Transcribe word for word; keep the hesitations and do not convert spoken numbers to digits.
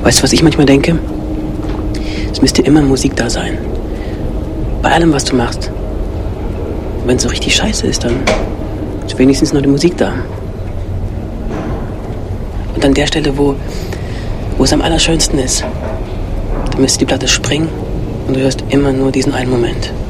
Weißt du, was ich manchmal denke? Es müsste immer Musik da sein. Bei allem, was du machst. Wenn es so richtig scheiße ist, dann ist wenigstens noch die Musik da. Und an der Stelle, wo, wo es am allerschönsten ist, da müsste die Platte springen und du hörst immer nur diesen einen Moment.